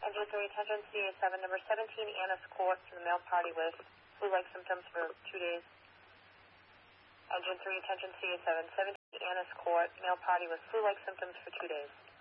Engine 3, attention CA7, number 17, Annis Court, for the male party with flu-like symptoms for 2 days. Engine 3, attention CA7, 17, Annis Court, male party with flu-like symptoms for 2 days.